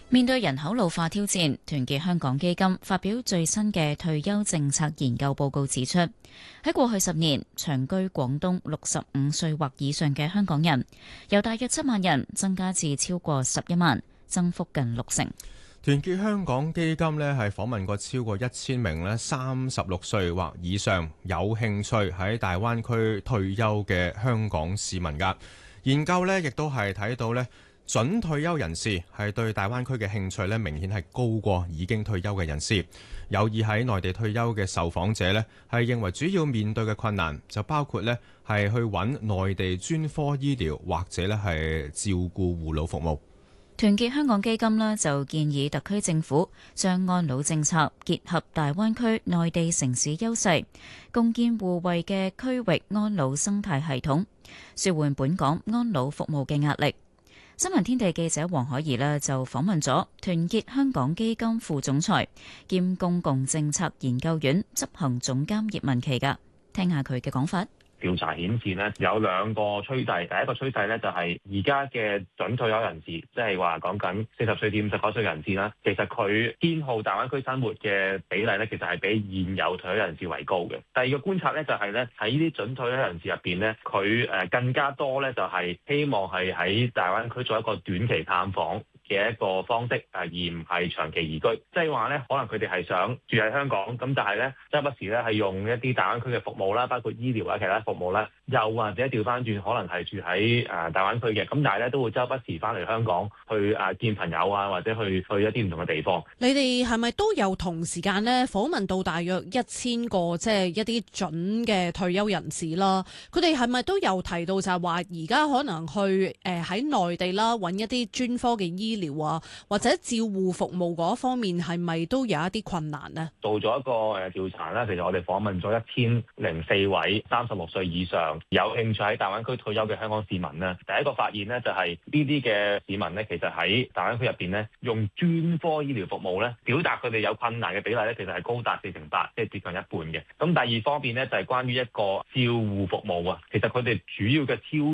面對人口老化挑戰，團結香港基金發表最新嘅退休政策研究報告指出，喺過去10年，長居廣東65歲或以上嘅香港人，由大約7萬人增加至超過11萬，增幅近60%。 團結香港基金呢係訪問過超過1000名呢36歲或以上有興趣喺大灣區退休嘅香港市民㗎。研究呢亦都係睇到呢，準退休人士係對大灣區嘅興趣呢明顯係高過已經退休嘅人士。有意喺內地退休嘅受訪者呢係認為主要面對嘅困難就包括呢係去揾內地專科醫療或者呢係照顧護老服務。 團結香港基金呢就建議特區政府將安老政策結合大灣區內地城市優勢，共建互惠嘅區域安老生態系統，舒緩本港安老服務嘅壓力。新聞天地記者黃海怡呢就訪問咗團結香港基金副總裁兼公共政策研究院執行總監葉文琪㗎，聽下佢嘅講法。 調查顯示咧有兩個趨勢，第一個趨勢咧就係而家嘅準退休人士，即係話講緊40歲至59歲人士啦，其實佢偏好大灣區生活嘅比例咧，其實係比現有退休人士為高嘅。第二個觀察咧就係咧喺呢啲準退休人士入邊咧，佢更加多咧就係希望係喺大灣區做一個短期探訪嘅一個方式，而唔係長期移居。即係話咧，可能佢哋係想住喺香港，咁但係咧，周不時咧係用一啲大灣區嘅服務啦，包括醫療啊、其他服務啦，又或者調翻轉，可能係住喺大灣區嘅，咁但係咧都會周不時翻嚟香港去見朋友啊，或者去一啲唔同嘅地方。 你哋係咪都有同時間咧訪問到大約1000個即係一啲準嘅退休人士啦？佢哋係咪都有提到就係話而家可能去喺內地啦揾一啲專科嘅醫療啊，或者照護服務嗰方面係咪都有一啲困難呢？ 做咗一個調查啦，其實我哋訪問咗1004位36歲以上有興趣喺大灣區退休嘅香港市民呢。第一個發現呢，就係呢啲嘅市民呢，其實喺大灣區入邊呢，用專科醫療服務呢，表達佢哋有困難嘅比例呢，其實係高達48%，即係接近一半嘅。咁第二方面呢，就係關於一個照護服務啊，其實佢哋主要嘅